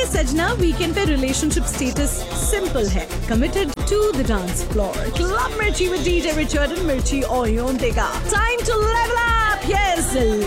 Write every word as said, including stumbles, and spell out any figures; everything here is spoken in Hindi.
हे सजना, वीकेंड पे रिलेशनशिप स्टेटस सिंपल है, committed to the dance floor. Club मिर्ची विद डीजे रिचर्ड एंड मिर्ची और योन देगा। Time two level up, yes.